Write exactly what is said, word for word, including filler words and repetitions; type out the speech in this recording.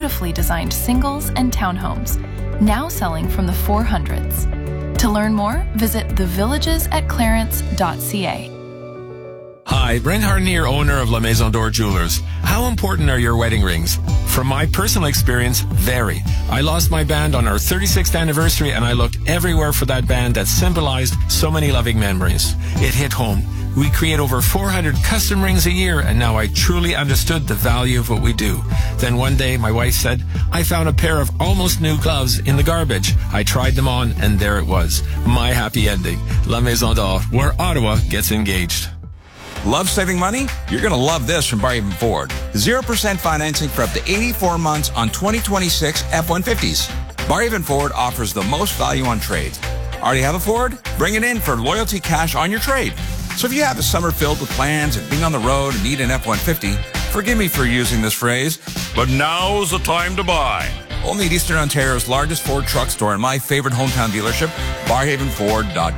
beautifully designed singles and townhomes, now selling from the four hundreds. To learn more, visit the villages at clarence dot c a. Hi, Brent Harden here, owner of La Maison d'Or Jewelers. How important are your wedding rings? From my personal experience, very. I lost my band on our thirty-sixth anniversary and I looked everywhere for that band that symbolized so many loving memories. It hit home. We create over four hundred custom rings a year, and now I truly understood the value of what we do. Then one day, my wife said, I found a pair of almost new gloves in the garbage. I tried them on, and there it was. My happy ending. La Maison d'Or, where Ottawa gets engaged. Love saving money? You're going to love this from Barhaven Ford. zero percent financing for up to eighty-four months on twenty twenty-six F one fifties. Barhaven Ford offers the most value on trades. Already have a Ford? Bring it in for loyalty cash on your trade. So if you have a summer filled with plans and being on the road and need an F one fifty, forgive me for using this phrase, but now's the time to buy. Only at Eastern Ontario's largest Ford truck store and my favorite hometown dealership, barhaven ford dot